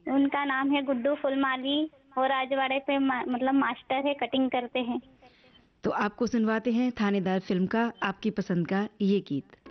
उनका नाम है गुड्डू फुलमाली और राजवाड़े पे मतलब मास्टर है, कटिंग करते हैं। तो आपको सुनवाते हैं थानेदार फिल्म का आपकी पसंद का ये गीत।